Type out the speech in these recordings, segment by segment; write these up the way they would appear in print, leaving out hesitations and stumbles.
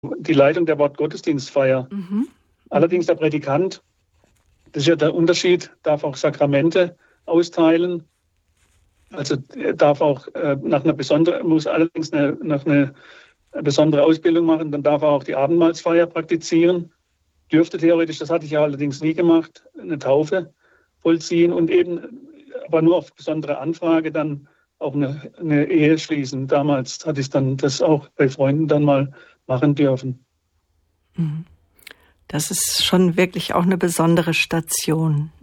die Leitung der Wortgottesdienstfeier. Allerdings der Prädikant, das ist ja der Unterschied, darf auch Sakramente austeilen. Also er darf auch muss allerdings nach einer besondere Ausbildung machen, dann darf er auch die Abendmahlsfeier praktizieren. Dürfte theoretisch, das hatte ich ja allerdings nie gemacht, eine Taufe vollziehen und eben, aber nur auf besondere Anfrage dann auch eine Ehe schließen. Damals hatte ich dann das auch bei Freunden dann mal machen dürfen. Das ist schon wirklich auch eine besondere Station.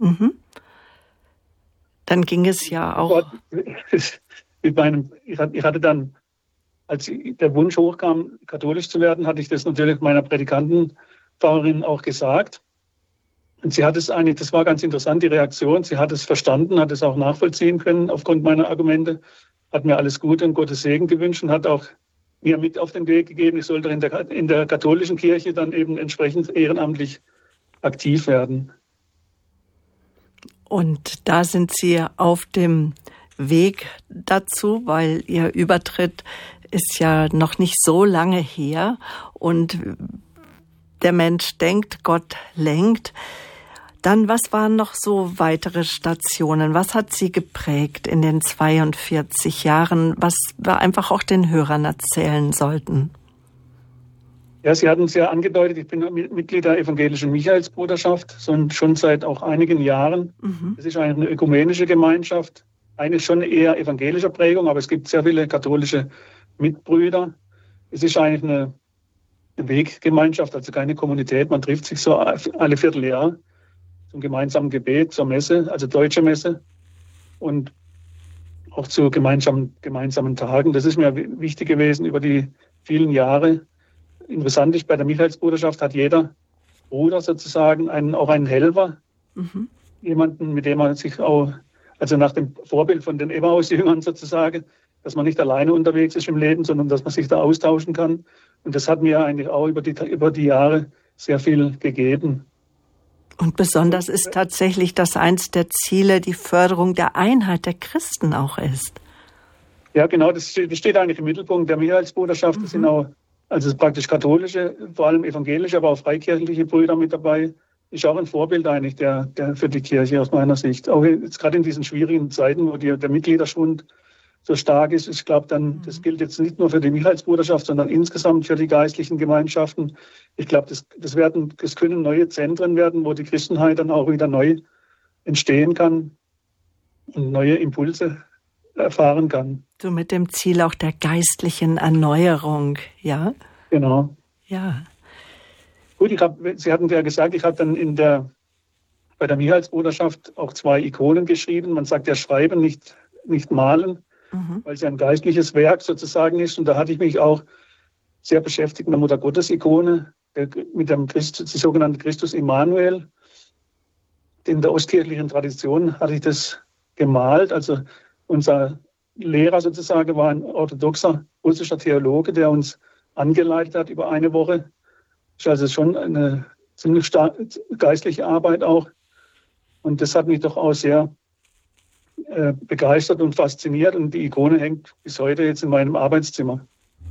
Dann ging es ja auch. Ich hatte dann, als der Wunsch hochkam, katholisch zu werden, hatte ich das natürlich meiner Prädikantenpfarrerin auch gesagt. Und sie hat es eigentlich, das war ganz interessant, die Reaktion. Sie hat es verstanden, hat es auch nachvollziehen können aufgrund meiner Argumente, hat mir alles Gute und Gottes Segen gewünscht und hat auch mir mit auf den Weg gegeben, ich sollte in der katholischen Kirche dann eben entsprechend ehrenamtlich aktiv werden. Und da sind Sie auf dem Weg dazu, weil Ihr Übertritt ist ja noch nicht so lange her und der Mensch denkt, Gott lenkt. Dann, was waren noch so weitere Stationen? Was hat Sie geprägt in den 42 Jahren, was wir einfach auch den Hörern erzählen sollten? Ja, Sie hatten es ja angedeutet, ich bin Mitglied der evangelischen Michaelsbruderschaft, schon seit auch einigen Jahren. Es ist eine ökumenische Gemeinschaft, eigentlich schon eher evangelischer Prägung, aber es gibt sehr viele katholische Mitbrüder. Es ist eigentlich eine Weggemeinschaft, also keine Kommunität. Man trifft sich so alle Vierteljahr zum gemeinsamen Gebet, zur Messe, also deutsche Messe und auch zu gemeinsamen Tagen. Das ist mir wichtig gewesen über die vielen Jahre. Interessant ist, bei der Michaelsbruderschaft hat jeder Bruder sozusagen auch einen Helfer, jemanden, mit dem man sich auch, also nach dem Vorbild von den Emmaus-Jüngern sozusagen, dass man nicht alleine unterwegs ist im Leben, sondern dass man sich da austauschen kann. Und das hat mir eigentlich auch über die Jahre sehr viel gegeben. Und besonders ist tatsächlich, dass eins der Ziele die Förderung der Einheit der Christen auch ist. Ja, genau, das steht eigentlich im Mittelpunkt der Michaelsbruderschaft. Das sind auch also praktisch katholische, vor allem evangelische, aber auch freikirchliche Brüder mit dabei. Ist auch ein Vorbild eigentlich der für die Kirche aus meiner Sicht. Auch jetzt gerade in diesen schwierigen Zeiten, wo der Mitgliederschwund so stark ist. Ich glaube das gilt jetzt nicht nur für die Michaelsbruderschaft, sondern insgesamt für die geistlichen Gemeinschaften. Ich glaube, das können neue Zentren werden, wo die Christenheit dann auch wieder neu entstehen kann und neue Impulse erfahren kann. So mit dem Ziel auch der geistlichen Erneuerung, ja? Genau. Ja. Gut, Sie hatten ja gesagt, ich habe dann bei der Michaelsbruderschaft auch 2 Ikonen geschrieben. Man sagt ja schreiben, nicht malen, weil es ja ein geistliches Werk sozusagen ist. Und da hatte ich mich auch sehr beschäftigt mit der Mutter-Gottes-Ikone, mit dem die sogenannte Christus Immanuel. In der ostkirchlichen Tradition hatte ich das gemalt. Also unser Lehrer sozusagen war ein orthodoxer russischer Theologe, der uns angeleitet hat über eine Woche. Das ist also schon eine ziemlich geistliche Arbeit auch. Und das hat mich doch auch sehr begeistert und fasziniert. Und die Ikone hängt bis heute jetzt in meinem Arbeitszimmer.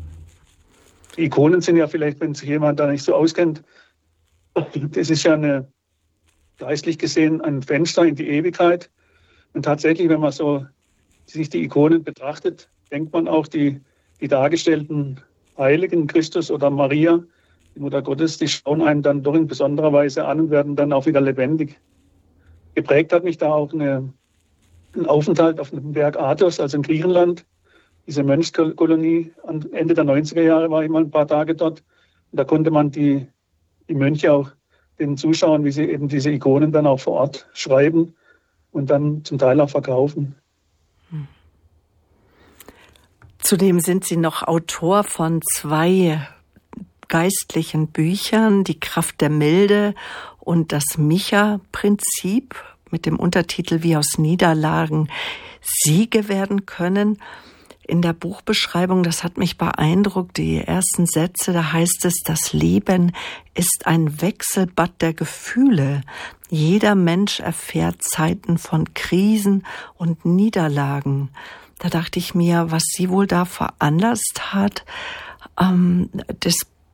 Die Ikonen sind ja vielleicht, wenn sich jemand da nicht so auskennt, das ist ja geistlich gesehen ein Fenster in die Ewigkeit. Und tatsächlich, wenn man so sich die Ikonen betrachtet, denkt man auch, die dargestellten Heiligen, Christus oder Maria, die Mutter Gottes, die schauen einen dann doch in besonderer Weise an und werden dann auch wieder lebendig. Geprägt hat mich da auch ein Aufenthalt auf dem Berg Athos, also in Griechenland. Diese Mönchskolonie, Ende der 90er Jahre war ich mal ein paar Tage dort. Und da konnte man die Mönche auch denen zuschauen, wie sie eben diese Ikonen dann auch vor Ort schreiben und dann zum Teil auch verkaufen. Zudem sind Sie noch Autor von 2 geistlichen Büchern, Die Kraft der Milde und das Micha-Prinzip mit dem Untertitel Wie aus Niederlagen Siege werden können. In der Buchbeschreibung, das hat mich beeindruckt, die ersten Sätze, da heißt es, das Leben ist ein Wechselbad der Gefühle. Jeder Mensch erfährt Zeiten von Krisen und Niederlagen. Da dachte ich mir, was sie wohl da veranlasst hat, das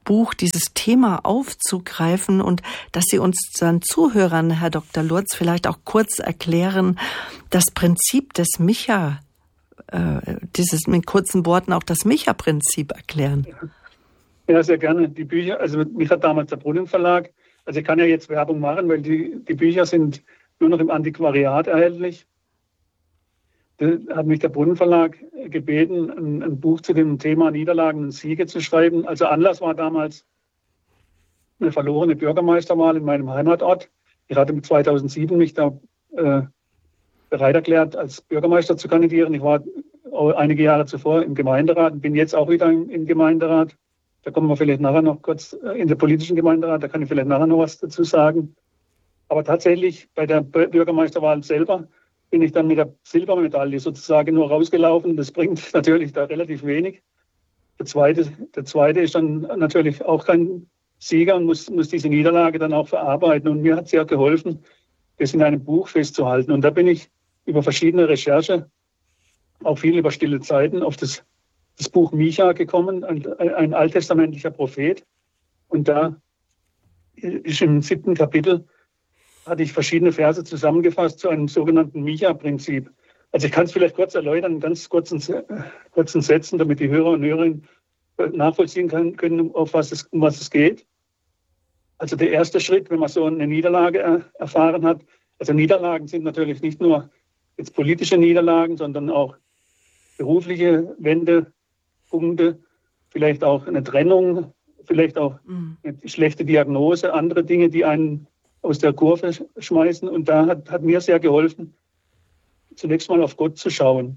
Buch, dieses Thema aufzugreifen und dass Sie uns dann Zuhörern, Herr Dr. Lurz, vielleicht auch kurz erklären, das Prinzip des Micha, dieses mit kurzen Worten auch das Micha-Prinzip erklären. Ja, sehr gerne. Die Bücher, also mich hat damals der Brunnen-Verlag, also ich kann ja jetzt Werbung machen, weil die Bücher sind nur noch im Antiquariat erhältlich. Da hat mich der Brunnen-Verlag gebeten, ein Buch zu dem Thema Niederlagen und Siege zu schreiben. Also Anlass war damals eine verlorene Bürgermeisterwahl in meinem Heimatort. Ich hatte 2007 mich da bereit erklärt, als Bürgermeister zu kandidieren. Ich war einige Jahre zuvor im Gemeinderat und bin jetzt auch wieder im Gemeinderat. Da kommen wir vielleicht nachher noch kurz in den politischen Gemeinderat, da kann ich vielleicht nachher noch was dazu sagen. Aber tatsächlich bei der Bürgermeisterwahl selber bin ich dann mit der Silbermedaille sozusagen nur rausgelaufen. Das bringt natürlich da relativ wenig. Der zweite ist dann natürlich auch kein Sieger und muss diese Niederlage dann auch verarbeiten. Und mir hat sehr geholfen, das in einem Buch festzuhalten. Und da bin ich über verschiedene Recherche, auch viel über stille Zeiten, auf das Buch Micha gekommen, ein alttestamentlicher Prophet. Und da ist im 7. Kapitel, hatte ich verschiedene Verse zusammengefasst zu einem sogenannten Micha-Prinzip. Also ich kann es vielleicht kurz erläutern, in ganz kurzen Sätzen, damit die Hörer und Hörerinnen nachvollziehen können, um was es geht. Also der erste Schritt, wenn man so eine Niederlage erfahren hat, also Niederlagen sind natürlich nicht nur jetzt politische Niederlagen, sondern auch berufliche Wendepunkte, vielleicht auch eine Trennung, vielleicht auch eine schlechte Diagnose, andere Dinge, die einen aus der Kurve schmeißen. Und da hat mir sehr geholfen, zunächst mal auf Gott zu schauen.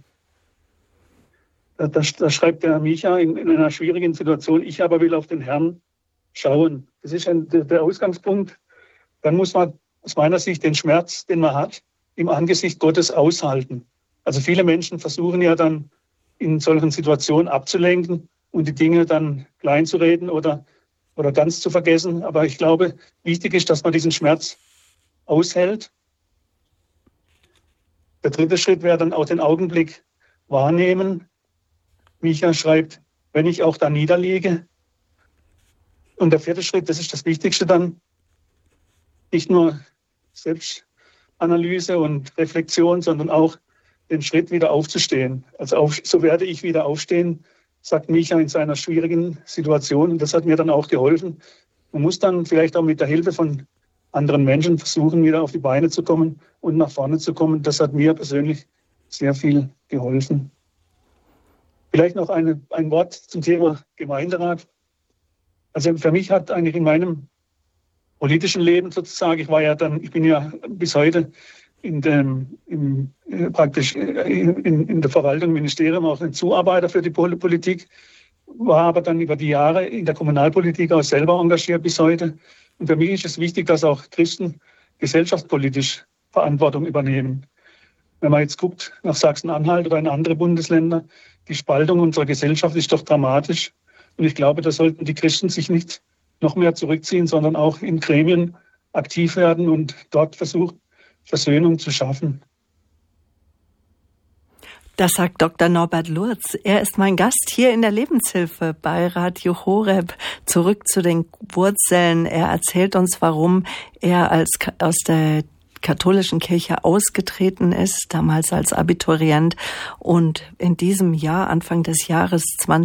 Da schreibt der Micha in einer schwierigen Situation, ich aber will auf den Herrn schauen. Das ist der Ausgangspunkt. Dann muss man aus meiner Sicht den Schmerz, den man hat, im Angesicht Gottes aushalten. Also viele Menschen versuchen ja dann in solchen Situationen abzulenken und die Dinge dann kleinzureden oder ganz zu vergessen. Aber ich glaube, wichtig ist, dass man diesen Schmerz aushält. Der dritte Schritt wäre dann auch den Augenblick wahrnehmen. Micha schreibt, wenn ich auch da niederliege. Und der vierte Schritt, das ist das Wichtigste dann, nicht nur Selbstanalyse und Reflexion, sondern auch den Schritt wieder aufzustehen. Also so werde ich wieder aufstehen, sagt Micha in seiner schwierigen Situation. Und das hat mir dann auch geholfen. Man muss dann vielleicht auch mit der Hilfe von anderen Menschen versuchen, wieder auf die Beine zu kommen und nach vorne zu kommen. Das hat mir persönlich sehr viel geholfen. Vielleicht noch ein Wort zum Thema Gemeinderat. Also für mich hat eigentlich in politischen Leben sozusagen. Ich bin ja bis heute in der Verwaltung, im Ministerium auch ein Zuarbeiter für die Politik, war aber dann über die Jahre in der Kommunalpolitik auch selber engagiert bis heute. Und für mich ist es wichtig, dass auch Christen gesellschaftspolitisch Verantwortung übernehmen. Wenn man jetzt guckt nach Sachsen-Anhalt oder in andere Bundesländer, die Spaltung unserer Gesellschaft ist doch dramatisch. Und ich glaube, da sollten die Christen sich nicht noch mehr zurückziehen, sondern auch in Gremien aktiv werden und dort versuchen, Versöhnung zu schaffen. Das sagt Dr. Norbert Lurz. Er ist mein Gast hier in der Lebenshilfe bei Radio Horeb. Zurück zu den Wurzeln. Er erzählt uns, warum er aus der katholischen Kirche ausgetreten ist, damals als Abiturient und in diesem Jahr, Anfang des Jahres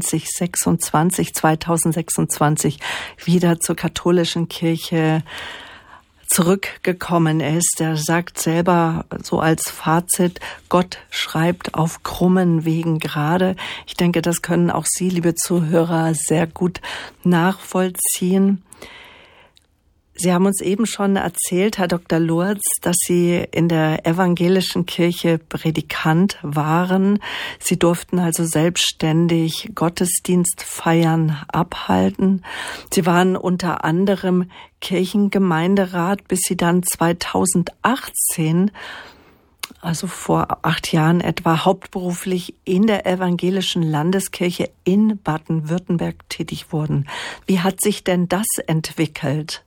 2026, wieder zur katholischen Kirche zurückgekommen ist. Er sagt selber so als Fazit, Gott schreibt auf krummen Wegen gerade. Ich denke, das können auch Sie, liebe Zuhörer, sehr gut nachvollziehen. Sie haben uns eben schon erzählt, Herr Dr. Lurz, dass Sie in der evangelischen Kirche Predikant waren. Sie durften also selbstständig Gottesdienstfeiern abhalten. Sie waren unter anderem Kirchengemeinderat, bis Sie dann 2018, also vor 8 Jahren etwa, hauptberuflich in der evangelischen Landeskirche in Baden-Württemberg tätig wurden. Wie hat sich denn das entwickelt?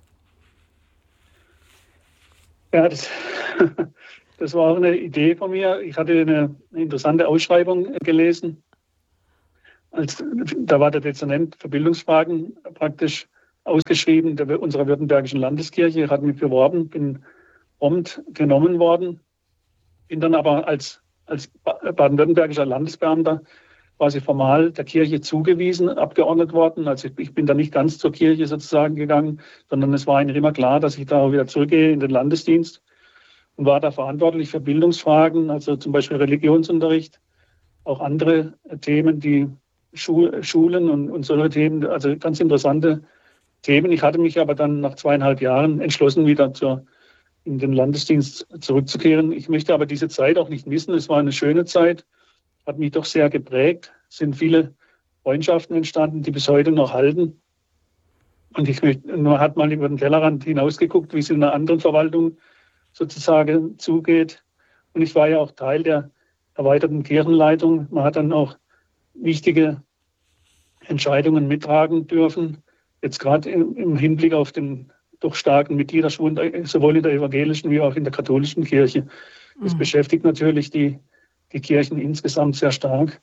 Ja, das war auch eine Idee von mir. Ich hatte eine interessante Ausschreibung gelesen. Da war der Dezernent für Bildungsfragen praktisch ausgeschrieben unserer Württembergischen Landeskirche, hat mich beworben, bin prompt genommen worden, bin dann aber als baden-württembergischer Landesbeamter quasi formal der Kirche zugewiesen, abgeordnet worden. Also ich bin da nicht ganz zur Kirche sozusagen gegangen, sondern es war eigentlich immer klar, dass ich da auch wieder zurückgehe in den Landesdienst und war da verantwortlich für Bildungsfragen, also zum Beispiel Religionsunterricht, auch andere Themen, die Schulen und solche Themen, also ganz interessante Themen. Ich hatte mich aber dann nach 2,5 Jahren entschlossen, wieder in den Landesdienst zurückzukehren. Ich möchte aber diese Zeit auch nicht missen. Es war eine schöne Zeit, hat mich doch sehr geprägt. Es sind viele Freundschaften entstanden, die bis heute noch halten. Und man hat mal über den Tellerrand hinausgeguckt, wie es in einer anderen Verwaltung sozusagen zugeht. Und ich war ja auch Teil der erweiterten Kirchenleitung. Man hat dann auch wichtige Entscheidungen mittragen dürfen. Jetzt gerade im Hinblick auf den doch starken Mitgliederschwund, sowohl in der evangelischen wie auch in der katholischen Kirche. Das beschäftigt natürlich die Kirchen insgesamt sehr stark.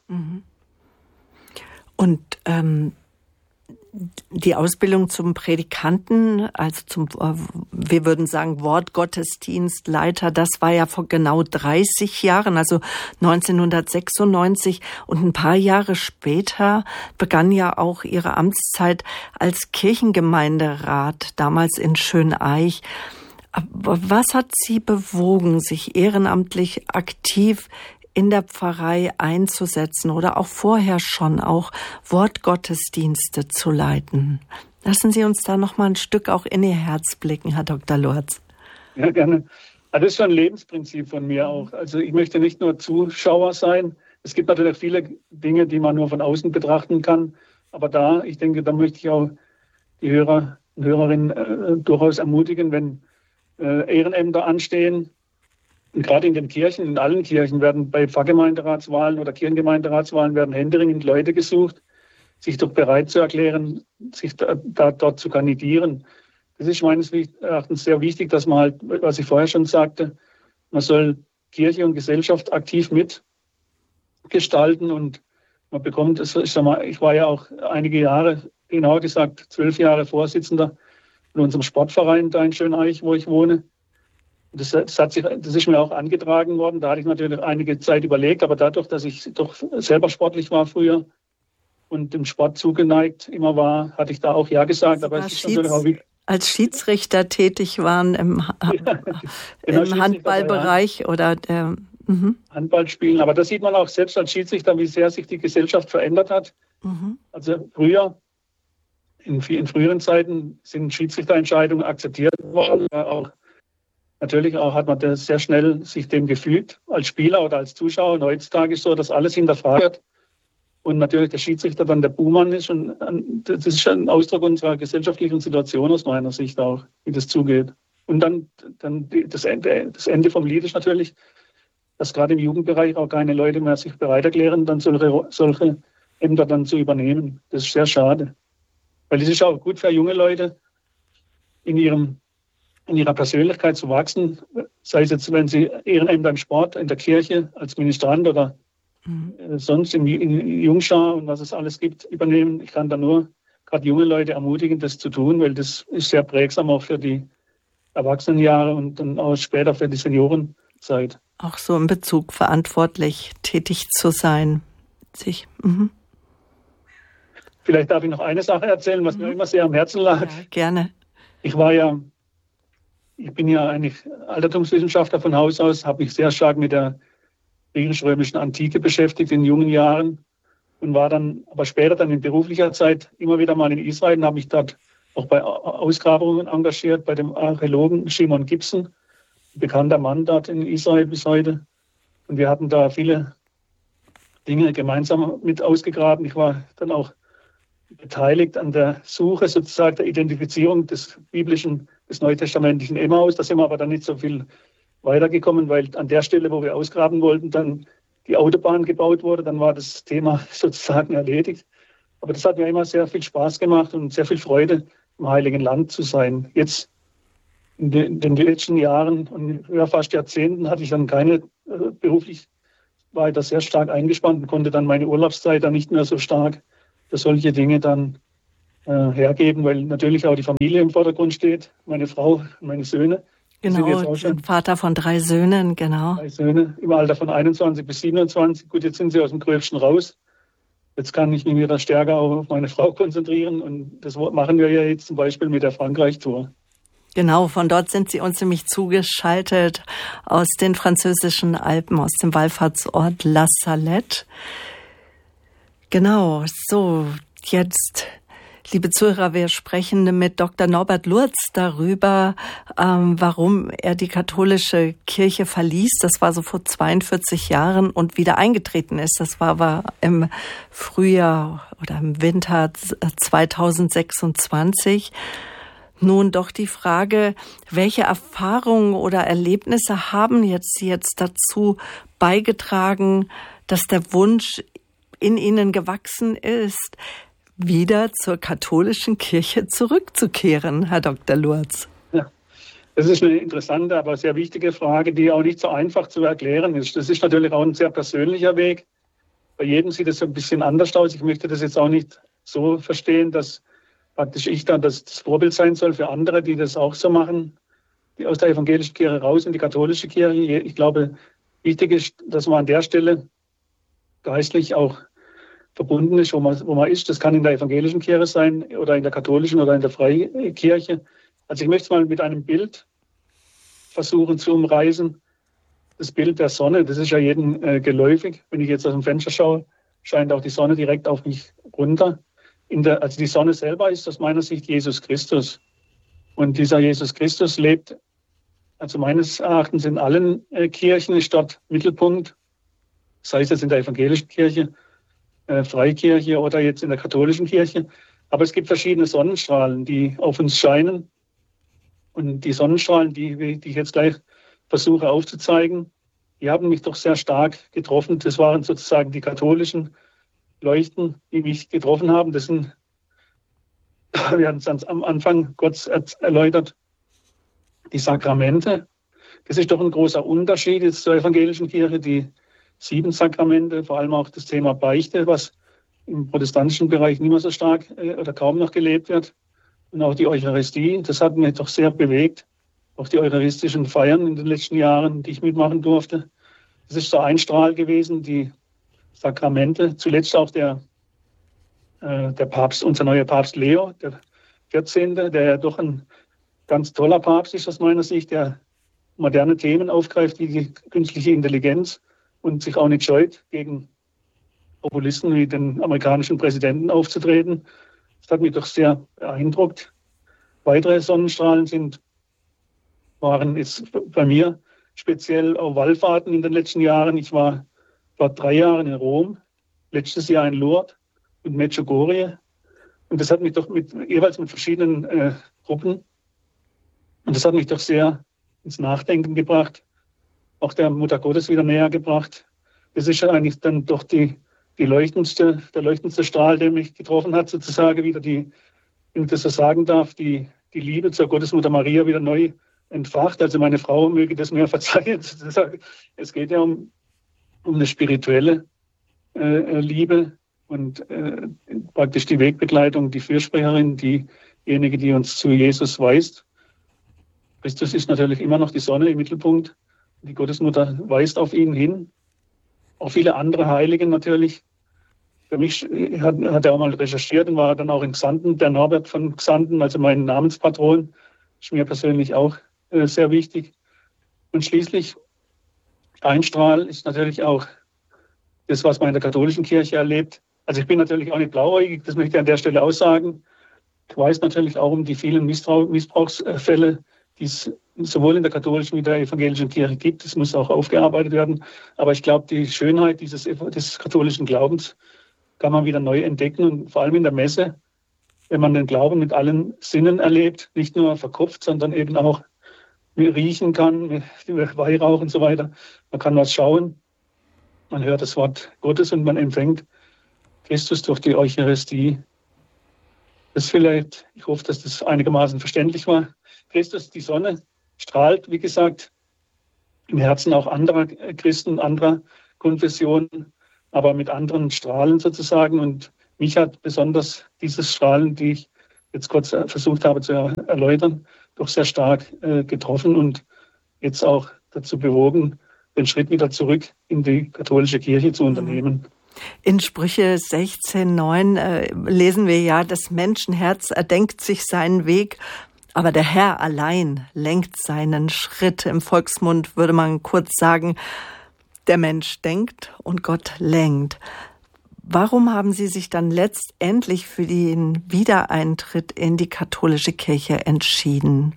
Und die Ausbildung zum Predikanten, also wir würden sagen Wortgottesdienstleiter, das war ja vor genau 30 Jahren, also 1996. Und ein paar Jahre später begann ja auch Ihre Amtszeit als Kirchengemeinderat, damals in Schöneich. Aber was hat Sie bewogen, sich ehrenamtlich aktiv in der Pfarrei einzusetzen oder auch vorher schon auch Wortgottesdienste zu leiten? Lassen Sie uns da noch mal ein Stück auch in Ihr Herz blicken, Herr Dr. Lorz. Ja, gerne. Das ist schon ein Lebensprinzip von mir auch. Also ich möchte nicht nur Zuschauer sein. Es gibt natürlich viele Dinge, die man nur von außen betrachten kann. Aber ich denke, da möchte ich auch die Hörer und Hörerinnen durchaus ermutigen, wenn Ehrenämter anstehen. Und gerade in den Kirchen, in allen Kirchen werden bei Pfarrgemeinderatswahlen oder Kirchengemeinderatswahlen werden händeringend Leute gesucht, sich doch bereit zu erklären, sich dort zu kandidieren. Das ist meines Erachtens sehr wichtig, dass man halt, was ich vorher schon sagte, man soll Kirche und Gesellschaft aktiv mitgestalten und man bekommt, ich war ja auch einige Jahre, genauer gesagt 12 Jahre Vorsitzender in unserem Sportverein da in Schöneich, wo ich wohne. Das ist mir auch angetragen worden. Da hatte ich natürlich einige Zeit überlegt, aber dadurch, dass ich doch selber sportlich war früher und dem Sport zugeneigt immer war, hatte ich da auch ja gesagt. Aber es ist natürlich auch wichtig. Als Schiedsrichter tätig waren im Handballbereich oder Handballspielen. Aber da sieht man auch selbst als Schiedsrichter, wie sehr sich die Gesellschaft verändert hat. Also früher, in früheren Zeiten sind Schiedsrichterentscheidungen akzeptiert worden. Natürlich auch hat man das sehr schnell sich dem gefügt, als Spieler oder als Zuschauer. Und heutzutage ist so, dass alles hinterfragt wird. Und natürlich der Schiedsrichter dann der Buhmann ist. Und das ist ein Ausdruck unserer gesellschaftlichen Situation aus meiner Sicht auch, wie das zugeht. Und dann das Ende vom Lied ist natürlich, dass gerade im Jugendbereich auch keine Leute mehr sich bereit erklären, dann solche Ämter dann zu übernehmen. Das ist sehr schade. Weil es ist auch gut für junge Leute, in ihrer Persönlichkeit zu wachsen, sei es jetzt, wenn sie Ehrenämter im Sport, in der Kirche, als Ministrant oder sonst in Jungschar und was es alles gibt, übernehmen. Ich kann da nur gerade junge Leute ermutigen, das zu tun, weil das ist sehr prägsam auch für die Erwachsenenjahre und dann auch später für die Seniorenzeit. Auch so in Bezug verantwortlich tätig zu sein. Vielleicht darf ich noch eine Sache erzählen, was mir immer sehr am Herzen lag. Ja, gerne. Ich bin ja eigentlich Altertumswissenschaftler von Haus aus, habe mich sehr stark mit der griechisch-römischen Antike beschäftigt in jungen Jahren und war dann aber später dann in beruflicher Zeit immer wieder mal in Israel und habe mich dort auch bei Ausgrabungen engagiert, bei dem Archäologen Shimon Gibson, ein bekannter Mann dort in Israel bis heute. Und wir hatten da viele Dinge gemeinsam mit ausgegraben. Ich war dann auch beteiligt an der Suche sozusagen der Identifizierung des neutestamentlichen Emmaus. Da sind wir aber dann nicht so viel weitergekommen, weil an der Stelle, wo wir ausgraben wollten, dann die Autobahn gebaut wurde. Dann war das Thema sozusagen erledigt. Aber das hat mir immer sehr viel Spaß gemacht und sehr viel Freude, im Heiligen Land zu sein. Jetzt in den letzten Jahren und fast Jahrzehnten hatte ich dann keine beruflich war ich da sehr stark eingespannt und konnte dann meine Urlaubszeit dann nicht mehr so stark für solche Dinge dann hergeben, weil natürlich auch die Familie im Vordergrund steht, meine Frau und meine Söhne. Genau, Sie sind Vater von 3 Söhnen, genau. 3 Söhne im Alter von 21 bis 27. Gut, jetzt sind sie aus dem Gröbsten raus. Jetzt kann ich mich wieder stärker auf meine Frau konzentrieren und das machen wir ja jetzt zum Beispiel mit der Frankreich-Tour. Genau, von dort sind Sie uns nämlich zugeschaltet aus den französischen Alpen, aus dem Wallfahrtsort La Salette. Genau, so, jetzt, liebe Zuhörer, wir sprechen mit Dr. Norbert Lurz darüber, warum er die katholische Kirche verließ. Das war so vor 42 Jahren und wieder eingetreten ist. Das war aber im Frühjahr oder im Winter 2026. Nun doch die Frage, welche Erfahrungen oder Erlebnisse haben jetzt dazu beigetragen, dass der Wunsch in Ihnen gewachsen ist, wieder zur katholischen Kirche zurückzukehren, Herr Dr. Lurz? Ja, das ist eine interessante, aber sehr wichtige Frage, die auch nicht so einfach zu erklären ist. Das ist natürlich auch ein sehr persönlicher Weg. Bei jedem sieht es ein bisschen anders aus. Ich möchte das jetzt auch nicht so verstehen, dass praktisch ich dann das Vorbild sein soll für andere, die das auch so machen, die aus der evangelischen Kirche raus in die katholische Kirche. Ich glaube, wichtig ist, dass man an der Stelle geistlich auch verbunden ist, wo man ist. Das kann in der evangelischen Kirche sein oder in der katholischen oder in der Freikirche. Also ich möchte es mal mit einem Bild versuchen zu umreißen. Das Bild der Sonne, das ist ja jedem geläufig. Wenn ich jetzt aus dem Fenster schaue, scheint auch die Sonne direkt auf mich runter. Also die Sonne selber ist aus meiner Sicht Jesus Christus. Und dieser Jesus Christus lebt, also meines Erachtens in allen Kirchen, ist dort Mittelpunkt. Das heißt jetzt in der evangelischen Kirche, Freikirche oder jetzt in der katholischen Kirche. Aber es gibt verschiedene Sonnenstrahlen, die auf uns scheinen. Und die Sonnenstrahlen, die ich jetzt gleich versuche aufzuzeigen, die haben mich doch sehr stark getroffen. Das waren sozusagen die katholischen Leuchten, die mich getroffen haben. Das sind, wir haben es am Anfang kurz erläutert, die Sakramente. Das ist doch ein großer Unterschied jetzt zur evangelischen Kirche, die 7 Sakramente, vor allem auch das Thema Beichte, was im protestantischen Bereich nicht mehr so stark oder kaum noch gelebt wird. Und auch die Eucharistie, das hat mich doch sehr bewegt. Auch die eucharistischen Feiern in den letzten Jahren, die ich mitmachen durfte. Das ist so ein Strahl gewesen, die Sakramente. Zuletzt auch der Papst, unser neuer Papst Leo, der 14., der ja doch ein ganz toller Papst ist aus meiner Sicht, der moderne Themen aufgreift, wie die künstliche Intelligenz und sich auch nicht scheut, gegen Populisten wie den amerikanischen Präsidenten aufzutreten. Das hat mich doch sehr beeindruckt. Weitere Sonnenstrahlen waren jetzt bei mir speziell auf Wallfahrten in den letzten Jahren. Ich war 3 Jahre in Rom, letztes Jahr in Lourdes und Medjugorje. Und das hat mich doch jeweils mit verschiedenen Gruppen, und das hat mich doch sehr ins Nachdenken gebracht, auch der Mutter Gottes wieder näher gebracht. Das ist ja eigentlich dann doch der leuchtendste Strahl, der mich getroffen hat, sozusagen wieder wenn ich das so sagen darf, die Liebe zur Gottesmutter Maria wieder neu entfacht. Also meine Frau möge das mir verzeihen. Es geht ja um eine spirituelle Liebe und praktisch die Wegbegleitung, die Fürsprecherin, diejenige, die uns zu Jesus weist. Christus ist natürlich immer noch die Sonne im Mittelpunkt. Die Gottesmutter weist auf ihn hin. Auch viele andere Heiligen natürlich. Für mich hat er auch mal recherchiert und war dann auch in Xanten, der Norbert von Xanten, also mein Namenspatron, ist mir persönlich auch sehr wichtig. Und schließlich ein Strahl ist natürlich auch das, was man in der katholischen Kirche erlebt. Also ich bin natürlich auch nicht blauäugig, das möchte ich an der Stelle aussagen. Ich weiß natürlich auch um die vielen Missbrauchsfälle, die es sowohl in der katholischen wie in der evangelischen Kirche gibt. Das muss auch aufgearbeitet werden. Aber ich glaube, die Schönheit des katholischen Glaubens kann man wieder neu entdecken. Und vor allem in der Messe, wenn man den Glauben mit allen Sinnen erlebt, nicht nur verkopft, sondern eben auch riechen kann, mit Weihrauch und so weiter. Man kann was schauen, man hört das Wort Gottes und man empfängt Christus durch die Eucharistie. Das vielleicht, ich hoffe, dass das einigermaßen verständlich war. Christus, die Sonne, strahlt, wie gesagt, im Herzen auch anderer Christen, anderer Konfession, aber mit anderen Strahlen sozusagen. Und mich hat besonders dieses Strahlen, die ich jetzt kurz versucht habe zu erläutern, doch sehr stark getroffen und jetzt auch dazu bewogen, den Schritt wieder zurück in die katholische Kirche zu unternehmen. In Sprüche 16,9 lesen wir ja, das Menschenherz erdenkt sich seinen Weg, aber der Herr allein lenkt seinen Schritt. Im Volksmund würde man kurz sagen, der Mensch denkt und Gott lenkt. Warum haben Sie sich dann letztendlich für den Wiedereintritt in die katholische Kirche entschieden?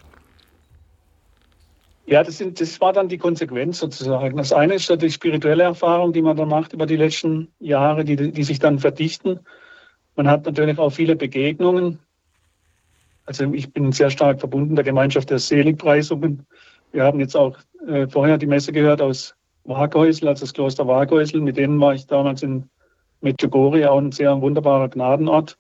Ja, das war dann die Konsequenz sozusagen. Das eine ist die spirituelle Erfahrung, die man dann macht über die letzten Jahre, die sich dann verdichten. Man hat natürlich auch viele Begegnungen. Also ich bin sehr stark verbunden der Gemeinschaft der Seligpreisungen. Wir haben jetzt auch vorher die Messe gehört aus Waghäusel, also das Kloster Waghäusel. Mit denen war ich damals in Medjugorje, auch ein sehr wunderbarer Gnadenort.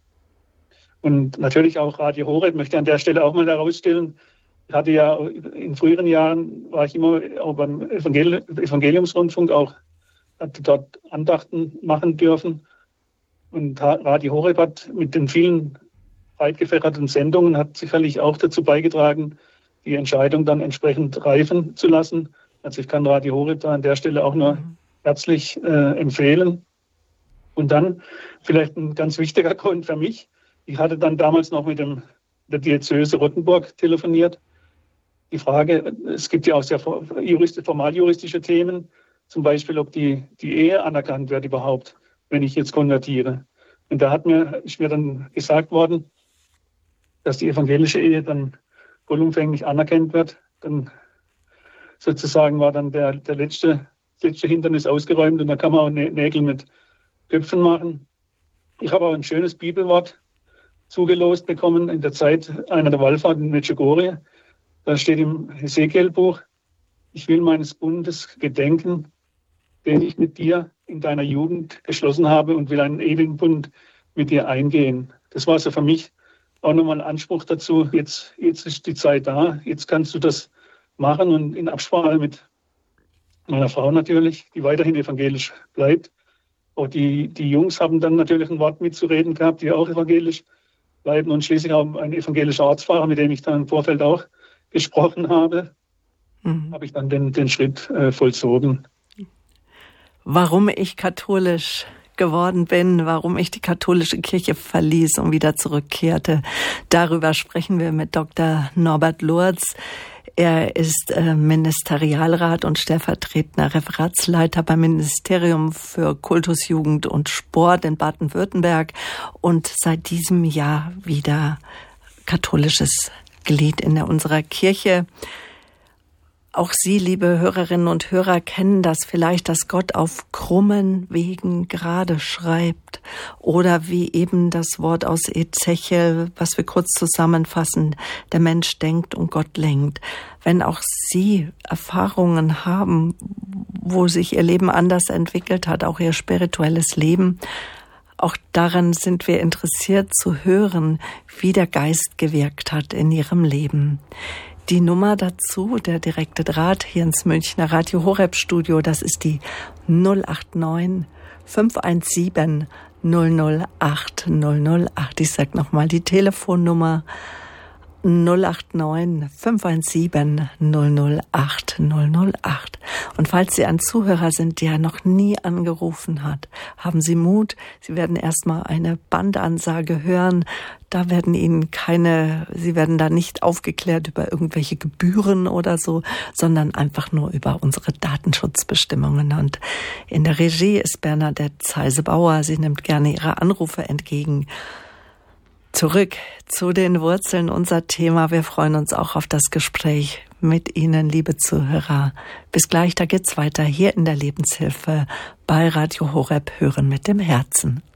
Und natürlich auch Radio Horeb möchte ich an der Stelle auch mal herausstellen. Ich hatte ja in früheren Jahren, war ich immer auch beim Evangeliumsrundfunk, hatte dort Andachten machen dürfen. Und Radio Horeb hat mit den vielen breit gefächerten Sendungen hat sicherlich auch dazu beigetragen, die Entscheidung dann entsprechend reifen zu lassen. Also ich kann Radio Horeb da an der Stelle auch nur herzlich empfehlen. Und dann vielleicht ein ganz wichtiger Grund für mich. Ich hatte dann damals noch mit der Diözese Rottenburg telefoniert. Die Frage, es gibt ja auch sehr formaljuristische Themen, zum Beispiel, ob die Ehe anerkannt wird überhaupt, wenn ich jetzt konvertiere. Und da ist mir dann gesagt worden, dass die evangelische Ehe dann vollumfänglich anerkannt wird. Dann sozusagen war dann der letzte Hindernis ausgeräumt und da kann man auch Nägel mit Köpfen machen. Ich habe auch ein schönes Bibelwort zugelost bekommen in der Zeit einer der Wallfahrten in Medjugorje. Da steht im Hesekiel-Buch: Ich will meines Bundes gedenken, den ich mit dir in deiner Jugend geschlossen habe, und will einen ewigen Bund mit dir eingehen. Das war so für mich auch nochmal ein Anspruch dazu. Jetzt ist die Zeit da, jetzt kannst du das machen, und in Absprache mit meiner Frau natürlich, die weiterhin evangelisch bleibt. Auch die Jungs haben dann natürlich ein Wort mitzureden gehabt, die auch evangelisch bleiben, und schließlich auch ein evangelischer Ortsfahrer, mit dem ich dann im Vorfeld auch gesprochen habe, habe ich dann den Schritt vollzogen. Warum ich katholisch geworden bin, warum ich die katholische Kirche verließ und wieder zurückkehrte, darüber sprechen wir mit Dr. Norbert Lurz. Er ist Ministerialrat und stellvertretender Referatsleiter beim Ministerium für Kultus, Jugend und Sport in Baden-Württemberg und seit diesem Jahr wieder katholisches Glied in unserer Kirche. Auch Sie, liebe Hörerinnen und Hörer, kennen das vielleicht, dass Gott auf krummen Wegen gerade schreibt. Oder wie eben das Wort aus Ezechiel, was wir kurz zusammenfassen: Der Mensch denkt und Gott lenkt. Wenn auch Sie Erfahrungen haben, wo sich Ihr Leben anders entwickelt hat, auch Ihr spirituelles Leben, auch daran sind wir interessiert zu hören, wie der Geist gewirkt hat in Ihrem Leben. Die Nummer dazu, der direkte Draht hier ins Münchner Radio Horeb Studio, das ist die 089 517 008 008. Ich sag nochmal die Telefonnummer: 089 517 008 008. Und falls Sie ein Zuhörer sind, der noch nie angerufen hat, haben Sie Mut. Sie werden erstmal eine Bandansage hören. Da werden Sie werden da nicht aufgeklärt über irgendwelche Gebühren oder so, sondern einfach nur über unsere Datenschutzbestimmungen. Und in der Regie ist Bernadette Zeise-Bauer. Sie nimmt gerne Ihre Anrufe entgegen. Zurück zu den Wurzeln, unser Thema. Wir freuen uns auch auf das Gespräch mit Ihnen, liebe Zuhörer. Bis gleich, da geht's weiter hier in der Lebenshilfe bei Radio Horeb. Hören mit dem Herzen.